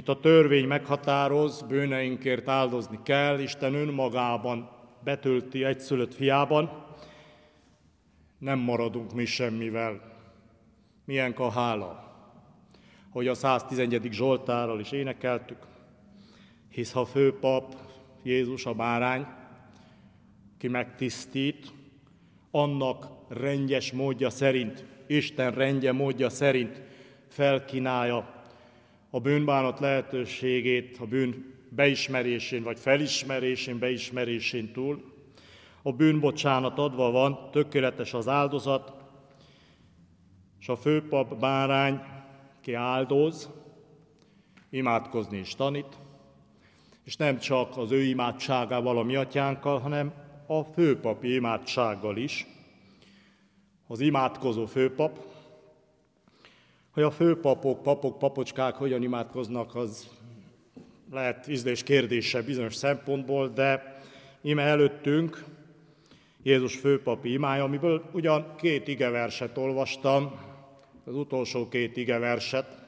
amit a törvény meghatároz, bűneinkért áldozni kell, Isten önmagában betölti egyszülött fiában, nem maradunk mi semmivel. Milyen a hála, hogy a 111. Zsoltárral is énekeltük, hisz ha főpap Jézus a bárány, ki megtisztít, annak rendjes módja szerint, Isten rendje módja szerint felkínálja a bűnbánat lehetőségét a bűn beismerésén, vagy felismerésén, beismerésén túl. A bűnbocsánat adva van, tökéletes az áldozat, és a főpap bárány, ki áldoz, imádkozni is tanít, és nem csak az ő imádságával, a mi atyánkkal, hanem a főpapi imádsággal is. Az imádkozó főpap, hogy a főpapok, papok, papocskák hogyan imádkoznak, az lehet ízlés kérdése bizonyos szempontból, de íme előttünk Jézus főpapi imája, amiből ugyan 2 igeverset olvastam, az utolsó 2 igeverset,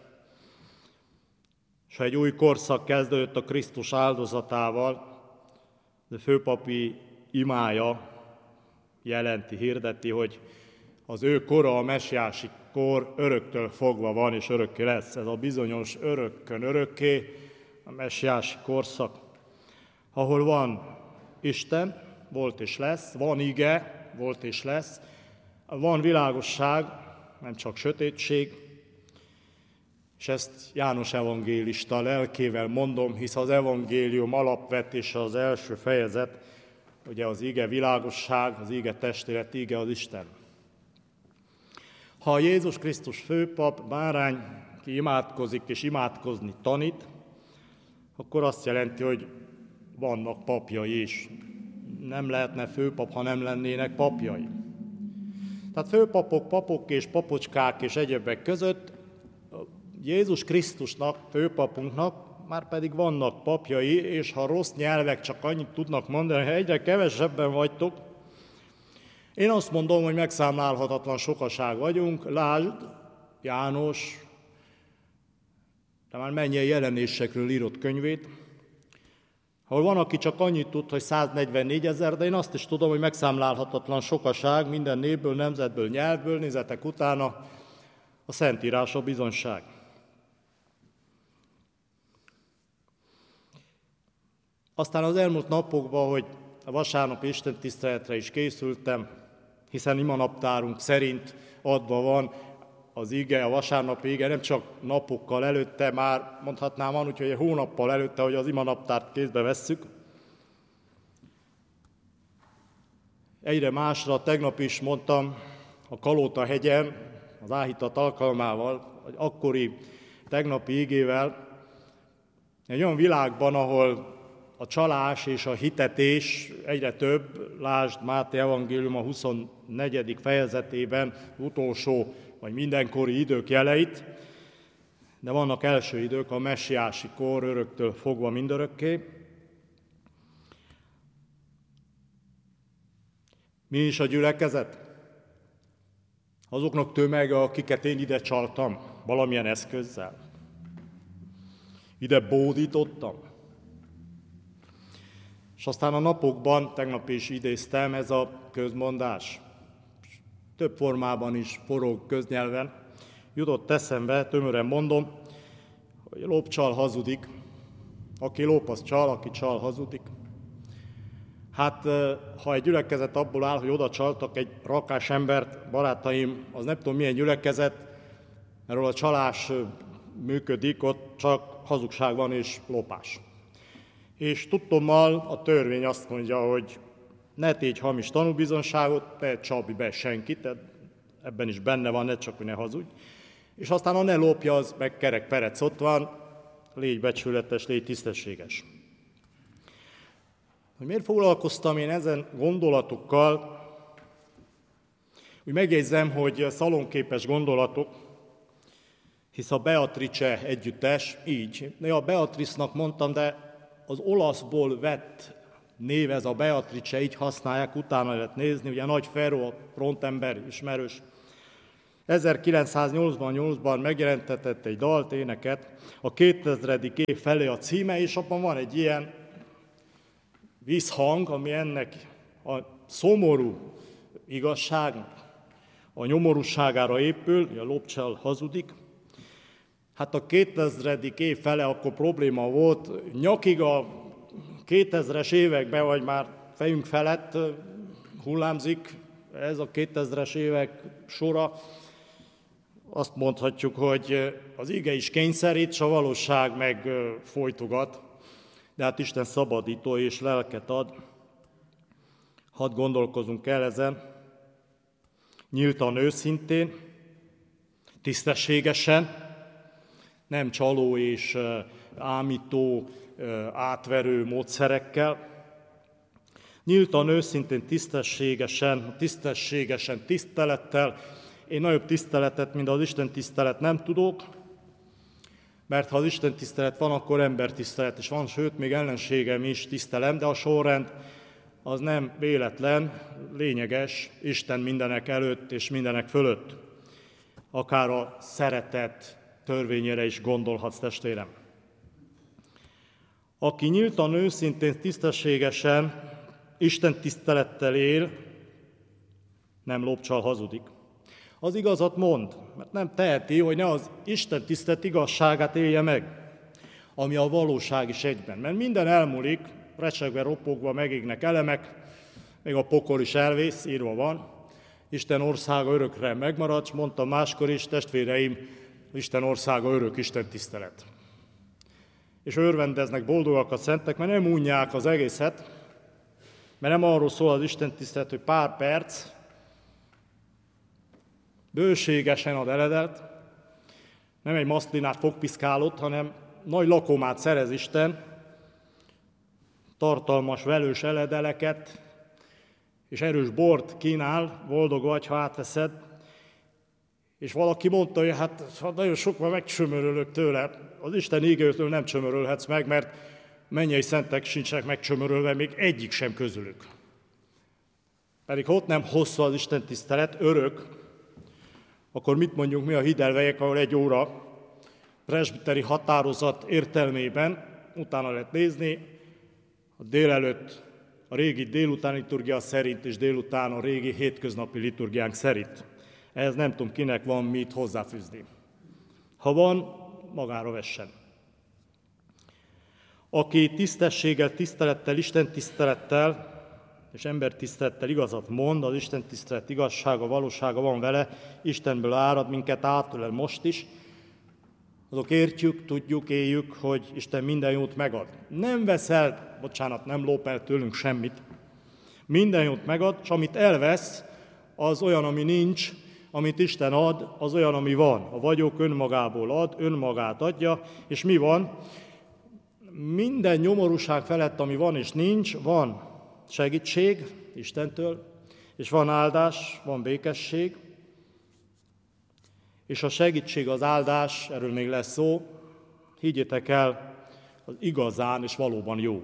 és ha egy új korszak kezdődött a Krisztus áldozatával, de főpapi imája jelenti, hirdeti, hogy az ő kora, a messiási kor öröktől fogva van, és örökké lesz. Ez a bizonyos örökkön örökké, a messiási korszak, ahol van Isten, volt és lesz, van ige, volt és lesz, van világosság, nem csak sötétség, és ezt János evangélista lelkével mondom, hisz az evangélium alapvetése az első fejezet, ugye az ige világosság, az ige testület, ige az Isten. Ha Jézus Krisztus főpap, bárány, ki imádkozik és imádkozni tanít, akkor azt jelenti, hogy vannak papjai is. Nem lehetne főpap, ha nem lennének papjai. Tehát főpapok, papok és papocskák és egyebek között Jézus Krisztusnak, főpapunknak már pedig vannak papjai, és ha rossz nyelvek csak annyit tudnak mondani, hogy egyre kevesebben vagytok, én azt mondom, hogy megszámlálhatatlan sokaság vagyunk, lásd János, de már mennyien jelenésekről írott könyvét, ahol van, aki csak annyit tud, hogy 144 000, de én azt is tudom, hogy megszámlálhatatlan sokaság, minden népből, nemzetből, nyelvből, nézetek utána, a Szentírás a bizonyság. Aztán az elmúlt napokban, hogy a vasárnapi istentiszteletre is készültem, hiszen imanaptárunk szerint adva van az ige, a vasárnapi ige, nem csak napokkal előtte, már mondhatnám van, úgyhogy egy hónappal előtte, hogy az imanaptárt kézbe vesszük. Egyre másra, tegnap is mondtam a Kalóta-hegyen, az áhítat alkalmával, vagy akkori tegnapi igével, egy olyan világban, ahol a csalás és a hitetés egyre több, lásd Máté evangélium a 24. fejezetében utolsó vagy mindenkori idők jeleit, de vannak első idők, a messiási kor öröktől fogva mindörökké. Mi is a gyülekezet? Azoknak tömege, akiket én ide csaltam valamilyen eszközzel. Ide bódítottam. És aztán a napokban, tegnap is idéztem, ez a közmondás, több formában is forog köznyelven, jutott eszembe, tömören mondom, hogy lop, csal, hazudik. Aki lop, az csal, aki csal, hazudik. Hát, ha egy gyülekezet abból áll, hogy oda csaltak egy rakás embert, barátaim, az nem tudom milyen gyülekezet, mert a csalás működik, ott csak hazugság van és lopás. És tudtommal a törvény azt mondja, hogy ne tégy hamis tanúbizonyságot, ne csapj be senkit, ebben is benne van, ne csak, hogy ne hazudj. És aztán a ne lopja, az meg kerek perec ott van, légy becsületes, légy tisztességes. Hogy miért foglalkoztam én ezen gondolatokkal? Úgy megjegyzem, hogy szalonképes gondolatok, hisz a Beatrice együttes, így. A Beatrice-nak mondtam, de az olaszból vett név, ez a Beatrice, így használják, utána lehet nézni, ugye Nagy Feró, a frontember, ismerős. 1988-ban megjelentetett egy dalt, éneket, a 2000. év felé a címe, és abban van egy ilyen visszhang, ami ennek a szomorú igazságnak, a nyomorúságára épül, hogy a lopcsal hazudik. Hát a 2000. év fele akkor probléma volt, nyakig a 2000-es években, vagy már fejünk felett hullámzik ez a 2000-es évek sora. Azt mondhatjuk, hogy az ige is kényszerít, s a valóság meg folytogat, de hát Isten szabadító és lelket ad. Hadd gondolkozunk el ezen, nyíltan, őszintén, tisztességesen, nem csaló és ámító, átverő módszerekkel. Nyíltan, őszintén, tisztességesen tisztelettel. Én nagyobb tiszteletet, mint az Isten tisztelet nem tudok, mert ha az Isten tisztelet van, akkor embertisztelet is van, sőt, még ellenségem is tisztelem, de a sorrend az nem véletlen, lényeges, Isten mindenek előtt és mindenek fölött. Akár a szeretet törvényére is gondolhatsz, testvérem. Aki nyíltan, őszintén, tisztességesen, Isten tisztelettel él, nem lopcsal, hazudik. Az igazat mond, mert nem teheti, hogy ne az Isten tisztelet igazságát élje meg, ami a valóság is egyben. Mert minden elmúlik, recsegve, ropogva megégnek elemek, még a pokol is elvész, írva van. Isten országa örökre megmarad, és mondtam máskor is, testvéreim, Isten országa örök Isten tisztelet. És örvendeznek, boldogak a szentek, mert nem unják az egészet, mert nem arról szól az Isten tisztelet, hogy pár perc, bőségesen ad eledelt, nem egy maszlinát fogpiszkálott, hanem nagy lakomát szerez Isten, tartalmas, velős eledeleket, és erős bort kínál, boldog vagy, ha átveszed, és valaki mondta, hogy hát nagyon sokban megcsömörölök tőle, az Isten ígéretől nem csömörölhetsz meg, mert mennyei szentek sincsenek megcsömörölve, még egyik sem közülük. Pedig ott nem hosszú az Isten tisztelet, örök, akkor mit mondjunk mi a hidelvejek, ahol 1 óra presbiteri határozat értelmében, utána lehet nézni, a délelőtt a régi délutáni liturgia szerint, és délután a régi hétköznapi liturgiánk szerint. Ehhez nem tudom, kinek van mit hozzáfűzni. Ha van, magára vessen. Aki tisztességgel, tisztelettel, Isten tisztelettel és embertisztelettel igazat mond, az Isten tisztelet igazsága, valósága van vele, Istenből árad minket átölel most is, azok értjük, tudjuk, éljük, hogy Isten minden jót megad. Nem vesz el, nem lop el tőlünk semmit. Minden jót megad, és amit elvesz, az olyan, ami nincs, amit Isten ad, az olyan, ami van. A vagyok önmagából ad, önmagát adja, és mi van? Minden nyomorúság felett, ami van és nincs, van segítség Istentől, és van áldás, van békesség, és a segítség, az áldás, erről még lesz szó, higgyétek el, az igazán és valóban jó.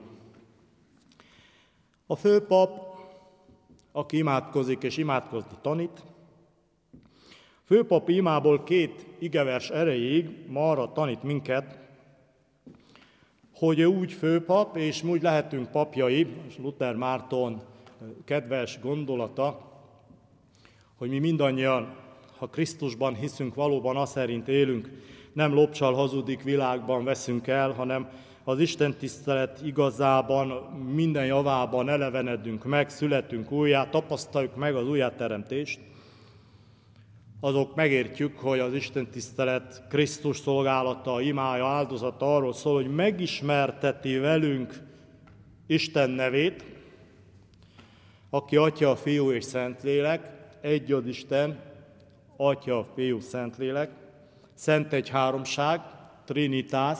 A főpap, aki imádkozik és imádkozni tanít, főpapi imából 2 igevers erejéig ma arra tanít minket, hogy ő úgy főpap, és úgy lehetünk papjai, és Luther Márton kedves gondolata, hogy mi mindannyian, ha Krisztusban hiszünk, valóban azt szerint élünk, nem lopcsal hazudik világban veszünk el, hanem az Isten tisztelet igazában, minden javában elevenedünk meg, születünk újjá, tapasztaljuk meg az újjáteremtést, azok megértjük, hogy az Isten tisztelet Krisztus szolgálata, imája, áldozata arról szól, hogy megismerteti velünk Isten nevét, aki Atya, Fiú és Szentlélek, egy az Isten, Atya, Fiú, Szentlélek, Szent Egyháromság, Trinitas,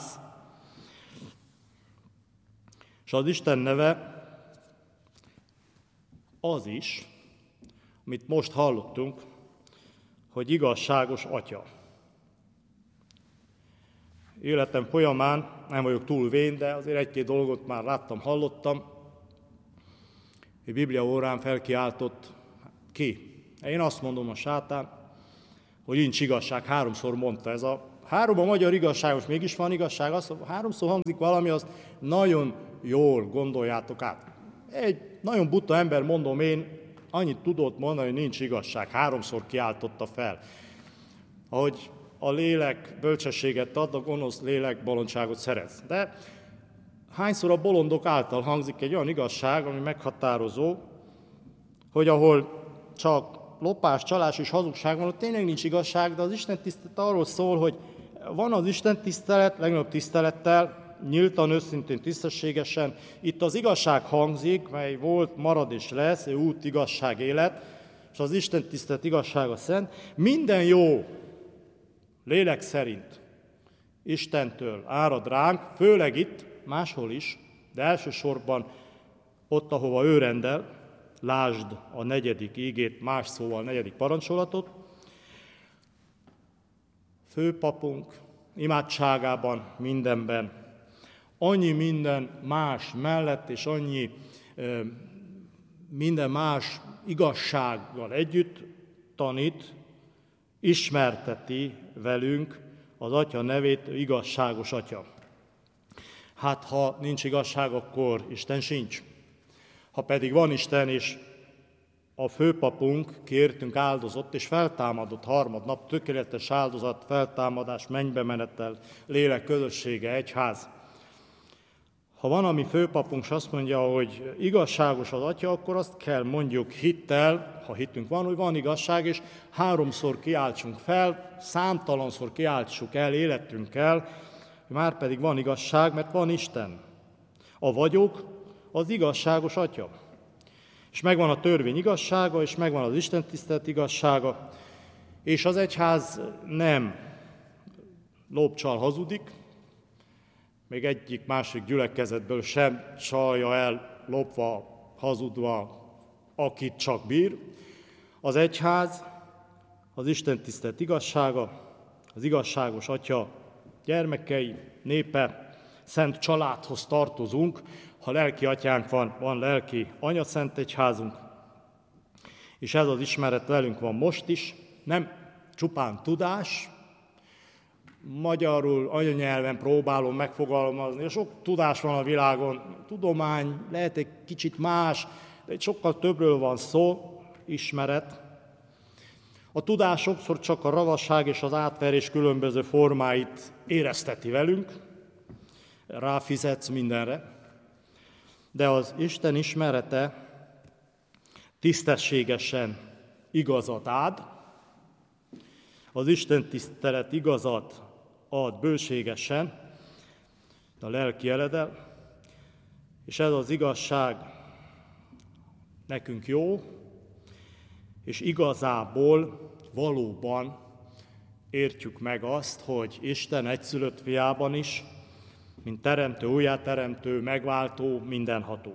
és az Isten neve az is, amit most hallottunk, hogy igazságos Atya. Életem folyamán nem vagyok túl vén, de azért 1-2 dolgot már láttam, hallottam. Egy Biblia órán felkiáltott ki. Én azt mondom, a sátán, hogy nincs igazság, háromszor mondta. Ez a három a magyar igazságos, mégis van igazság, az, ha háromszor hangzik valami, azt nagyon jól gondoljátok át. Egy nagyon buta ember, mondom én, annyit tudott mondani, hogy nincs igazság, háromszor kiáltotta fel. Ahogy a lélek bölcsességet ad, a gonosz lélek bolondságot szerez. De hányszor a bolondok által hangzik egy olyan igazság, ami meghatározó, hogy ahol csak lopás, csalás és hazugság van, ott tényleg nincs igazság, de az Isten tisztelet arról szól, hogy van az Isten tisztelet, legnagyobb tisztelettel, nyíltan, őszintén, tisztességesen. Itt az igazság hangzik, mely volt, marad és lesz, út, igazság, élet, és az Isten tisztelet igazsága szent. Minden jó lélek szerint Istentől árad ránk, főleg itt, máshol is, de elsősorban ott, ahova ő rendel, lásd a 4. ígét, más szóval 4. parancsolatot. Főpapunk imádságában, mindenben, annyi minden más mellett, és annyi minden más igazsággal együtt tanít, ismerteti velünk az Atya nevét, igazságos Atya. Hát, ha nincs igazság, akkor Isten sincs. Ha pedig van Isten, és a főpapunk kértünk áldozott, és feltámadott harmadnap, tökéletes áldozat, feltámadás, mennybe menetel, lélek közössége, egyház. Ha van a mi főpapunk, és azt mondja, hogy igazságos az Atya, akkor azt kell mondjuk hittel, ha hitünk van, hogy van igazság, és háromszor kiáltsunk fel, számtalanszor kiáltsuk el életünkkel, már pedig van igazság, mert van Isten. A vagyok az igazságos Atya. És megvan a törvény igazsága, és megvan az Isten tisztelet igazsága, és az egyház nem lop, csal, hazudik, még egyik másik gyülekezetből sem csalja el, lopva, hazudva, akit csak bír. Az egyház, az Isten tisztelet igazsága, az igazságos Atya gyermekei, népe, szent családhoz tartozunk. Ha lelki atyánk van lelki anyaszent egyházunk, és ez az ismeret velünk van most is, nem csupán tudás, magyarul, anyanyelven próbálom megfogalmazni, sok tudás van a világon, tudomány lehet egy kicsit más, de egy sokkal többről van szó, ismeret. A tudás sokszor csak a ravasság és az átverés különböző formáit érezteti velünk, ráfizetsz mindenre, de az Isten ismerete tisztességesen igazat ad, az Isten tisztelet igazat ad bőségesen, a lelki eledel, és ez az igazság nekünk jó, és igazából valóban értjük meg azt, hogy Isten egyszülött fiában is, mint teremtő, újjáteremtő, megváltó, mindenható.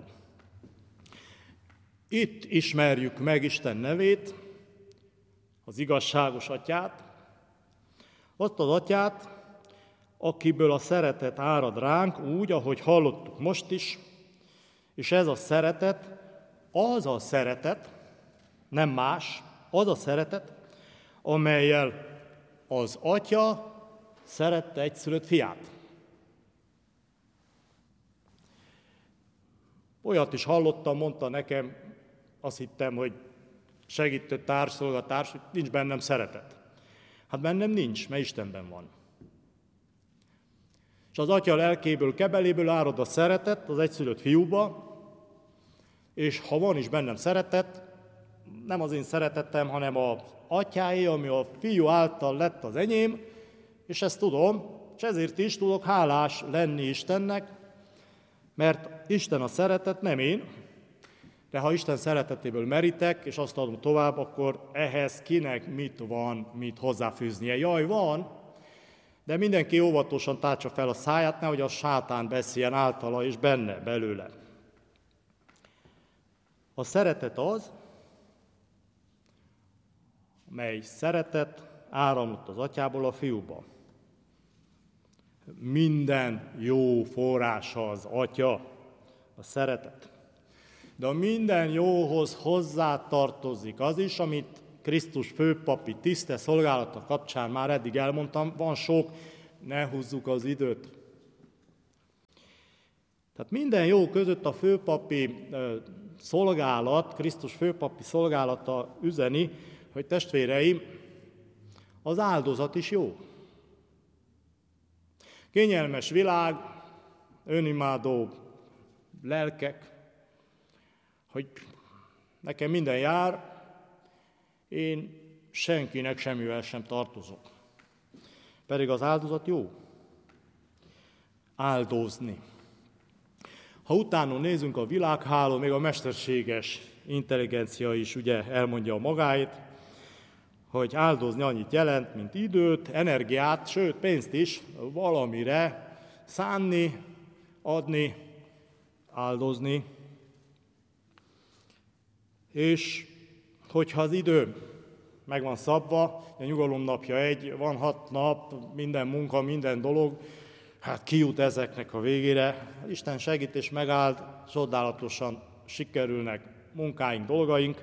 Itt ismerjük meg Isten nevét, az igazságos Atyát, azt az Atyát, akiből a szeretet árad ránk úgy, ahogy hallottuk most is, és ez a szeretet, az a szeretet, nem más, az a szeretet, amellyel az Atya szerette egyszülött fiát. Olyat is hallottam, mondta nekem, azt hittem, hogy segítő társszolgatárs, hogy nincs bennem szeretet. Hát bennem nincs, mert Istenben van. És az Atya lelkéből, kebeléből árad a szeretet az egyszülött fiúba, és ha van is bennem szeretet, nem az én szeretetem, hanem az Atyáé, ami a fiú által lett az enyém, és ezt tudom, és ezért is tudok hálás lenni Istennek, mert Isten a szeretet, nem én, de ha Isten szeretetéből merítek, és azt adom tovább, akkor ehhez kinek mit hozzáfűznie. Jaj, van, de mindenki óvatosan tártsa fel a száját, nehogy a sátán beszéljen általa és benne, belőle. A szeretet az, mely szeretet áramlott az Atyából a Fiúba. Minden jó forrása az Atya, a szeretet. De a minden jóhoz hozzátartozik az is, amit Krisztus főpapi tiszte szolgálata kapcsán már eddig elmondtam, van sok, ne húzzuk az időt. Tehát minden jó között a főpapi szolgálat, Krisztus főpapi szolgálata üzeni, hogy testvéreim, az áldozat is jó. Kényelmes világ, önimádó lelkek, hogy nekem minden jár, én senkinek semmivel sem tartozok. Pedig az áldozat jó. Áldozni. Ha utána nézünk a világháló, még a mesterséges intelligencia is ugye elmondja a magáit, hogy áldozni annyit jelent, mint időt, energiát, sőt pénzt is valamire szánni, adni, áldozni. És hogyha az idő meg van szabva, a nyugalom napja van 6 nap, minden munka, minden dolog, hát kijut ezeknek a végére. Isten segít és megáld, csodálatosan sikerülnek munkáink, dolgaink.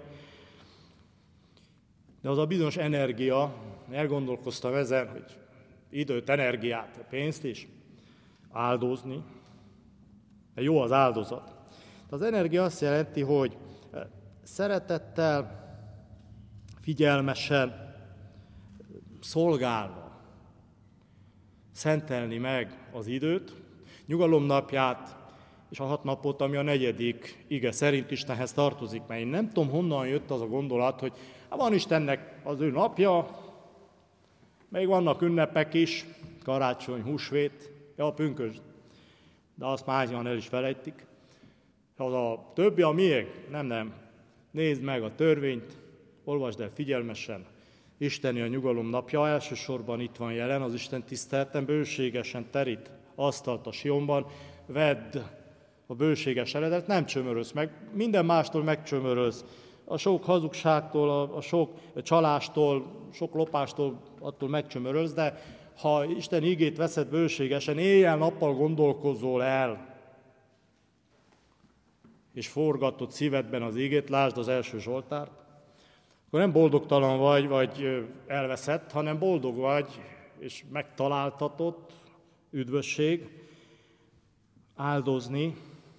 De az a bizonyos energia, elgondolkoztam ezen, hogy időt, energiát, pénzt is áldozni, de jó az áldozat. Az energia azt jelenti, hogy szeretettel, figyelmesen, szolgálva szentelni meg az időt, nyugalomnapját és a 6 napot, ami a 4. ige szerint Istenhez tartozik. Mert én nem tudom, honnan jött az a gondolat, hogy van Istennek az ő napja, még vannak ünnepek is, karácsony, húsvét, a pünkösd, de azt már el is felejtik. Az a többi a miénk? Nem. Nézd meg a törvényt, olvasd el figyelmesen. Isteni a nyugalom napja elsősorban itt van jelen, az Isten tiszteleten bőségesen terít asztalt a Sionban, vedd a bőséges eredet, nem csömörölsz meg, minden mástól megcsömörölsz. A sok hazugságtól, a sok csalástól, sok lopástól, attól megcsömörölsz, de ha Isten ígét veszed bőségesen, éjjel-nappal gondolkozol el, és forgatod szívedben az ígét, lásd az első Zsoltárt, akkor nem boldogtalan vagy elveszett, hanem boldog vagy, és megtaláltatott, üdvösség, áldozni.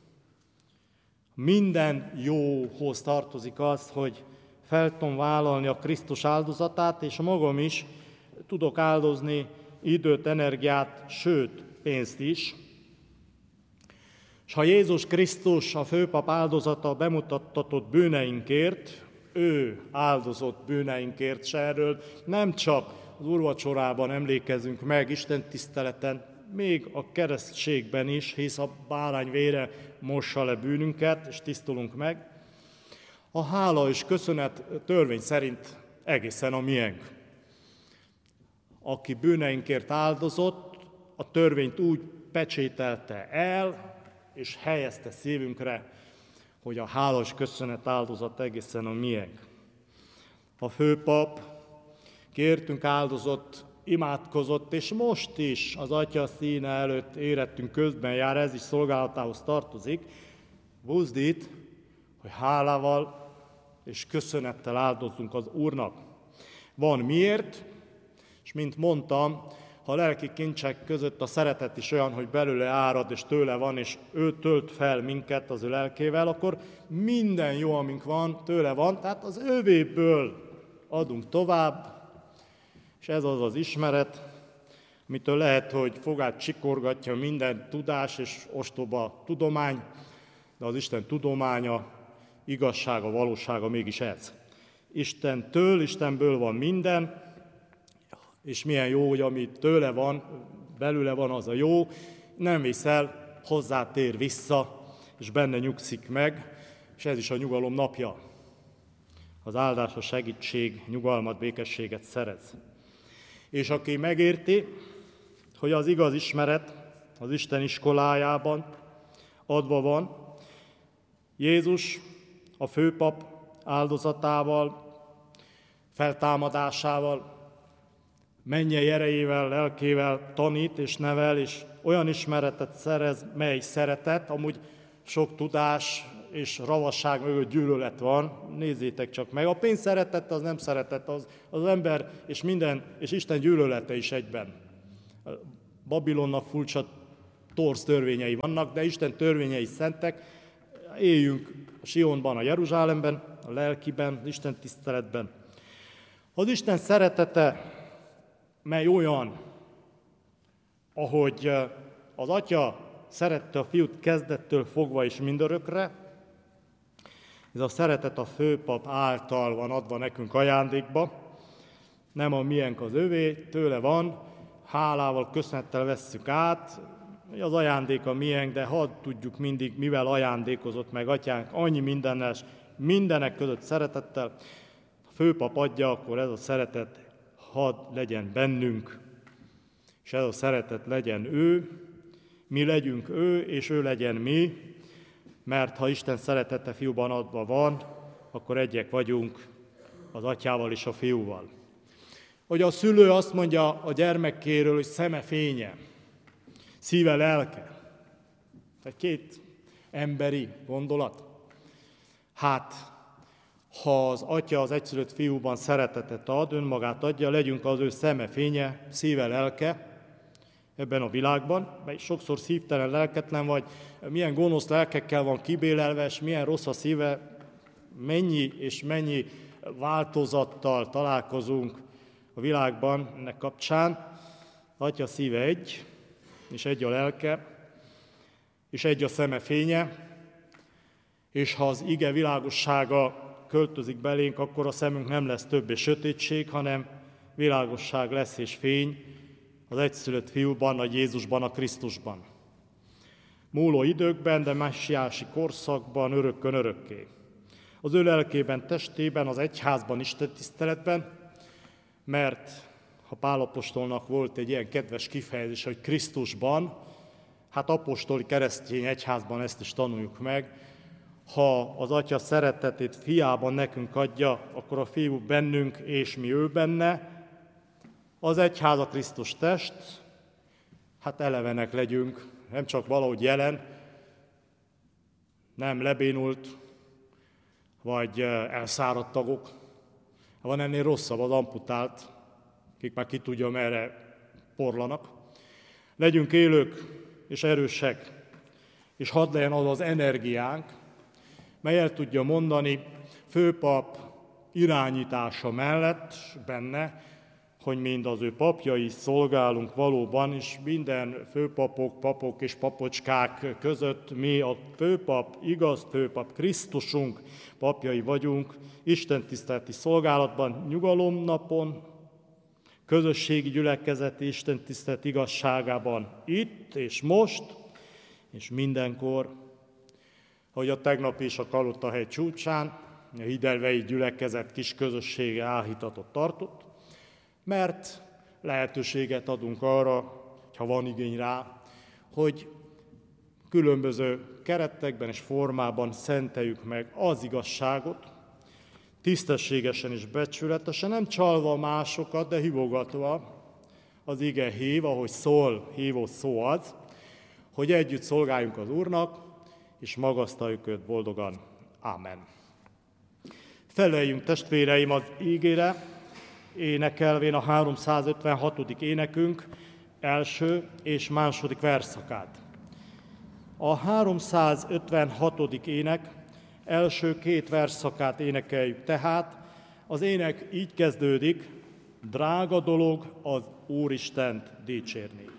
Minden jóhoz tartozik az, hogy fel tudom vállalni a Krisztus áldozatát, és magam is tudok áldozni időt, energiát, sőt, pénzt is. És ha Jézus Krisztus, a főpap áldozata bemutattatott bűneinkért, ő áldozott bűneinkért, s erről nem csak az úrvacsorában emlékezünk meg, Isten tiszteleten, még a keresztségben is, hisz a bárány vére mossa le bűnünket, és tisztulunk meg. A hála és köszönet törvény szerint egészen a miénk. Aki bűneinkért áldozott, a törvényt úgy pecsételte el, és helyezte szívünkre, hogy a hála és köszönet áldozat egészen a miénk. A főpap kértünk áldozott, imádkozott, és most is az Atya színe előtt érettünk közben jár, ez is szolgálatához tartozik, buzdít, hogy hálával és köszönettel áldozzunk az Úrnak. Van miért, és mint mondtam, ha a lelki kincsek között a szeretet is olyan, hogy belőle árad, és tőle van, és ő tölt fel minket az ő lelkével, akkor minden jó, amink van, tőle van, tehát az ővéből adunk tovább, és ez az az ismeret, amitől lehet, hogy fogát csikorgatja minden tudás és ostoba tudomány, de az Isten tudománya, igazsága, valósága mégis ez. Istentől, Istenből van minden, és milyen jó, hogy ami tőle van, belőle van, az a jó, nem viszel, hozzátér vissza, és benne nyugszik meg, és ez is a nyugalom napja. Az áldás, a segítség, nyugalmat, békességet szerez. És aki megérti, hogy az igaz ismeret az Isten iskolájában adva van, Jézus a főpap áldozatával, feltámadásával, mennyei erejével, lelkével tanít és nevel, és olyan ismeretet szerez, mely szeretet, amúgy sok tudás, és ravasság mögött gyűlölet van, nézzétek csak meg. A pénz szeretete az nem szeretet, az ember és minden, és Isten gyűlölete is egyben. Babilonnak furcsa torz törvényei vannak, de Isten törvényei szentek. Éljünk a Sionban, a Jeruzsálemben, a lelkiben, Isten tiszteletben. Az Isten szeretete, mely olyan, ahogy az Atya szerette a Fiút kezdettől fogva és mindörökre, ez a szeretet a főpap által van adva nekünk ajándékba, nem a miénk az övé, tőle van, hálával, köszönettel vesszük át, az ajándék a miénk, de hadd tudjuk mindig, mivel ajándékozott meg Atyánk, annyi mindennel, mindenek között szeretettel. A főpap adja, akkor ez a szeretet hadd legyen bennünk, és ez a szeretet legyen ő, mi legyünk ő, és ő legyen mi, mert ha Isten szeretete Fiúban adva van, akkor egyek vagyunk az Atyával és a Fiúval. Hogy a szülő azt mondja a gyermekéről, hogy szeme fénye, szíve lelke. Tehát két emberi gondolat. Hát, ha az Atya az egyszülött Fiúban szeretetet ad, önmagát adja, legyünk az ő szeme fénye, szíve lelke ebben a világban, mert sokszor szívtelen, lelketlen vagy, milyen gonosz lelkekkel van kibélelve, és milyen rossz a szíve, mennyi és mennyi változattal találkozunk a világban ennek kapcsán. Atya szíve egy, és egy a lelke, és egy a szeme fénye, és ha az ige világossága költözik belénk, akkor a szemünk nem lesz többé sötétség, hanem világosság lesz és fény az egyszülött Fiúban, a Jézusban, a Krisztusban. Múló időkben, de messiási korszakban, örökkön örökké. Az ő lelkében, testében, az egyházban, Isten tiszteletben, mert ha Pál apostolnak volt egy ilyen kedves kifejezés, hogy Krisztusban, hát apostoli keresztény egyházban ezt is tanuljuk meg, ha az Atya szeretetét Fiában nekünk adja, akkor a Fiú bennünk és mi ő benne, az egyház a Krisztus test, hát elevenek legyünk, nem csak valahogy jelen, nem lebénult, vagy elszáradt tagok. Van ennél rosszabb, az amputált, akik már ki tudja, merre porlanak. Legyünk élők és erősek, és hadd legyen az az energiánk, mely el tudja mondani főpap irányítása mellett benne, hogy mind az ő papjai szolgálunk valóban, és minden főpapok, papok és papocskák között mi a főpap, igaz főpap, Krisztusunk papjai vagyunk, Isten tiszteleti szolgálatban, nyugalomnapon, közösségi gyülekezeti Isten tisztelet igazságában, itt és most, és mindenkor, hogy a tegnap is a Kalota-hegy csúcsán, a Hidelvei gyülekezet kis közössége áhítatot tartott, mert lehetőséget adunk arra, ha van igény rá, hogy különböző keretekben és formában szenteljük meg az igazságot, tisztességesen és becsületesen, nem csalva másokat, de hívogatva, az ige hív, ahogy szól, hívó szó az, hogy együtt szolgáljunk az Úrnak, és magasztaljuk őt boldogan. Ámen. Feleljünk, testvéreim, az ígére, énekelvén a 356. énekünk első és második verszakát. A 356. ének első két verszakát énekeljük tehát. Az ének így kezdődik: drága dolog az Úristent dicsérni.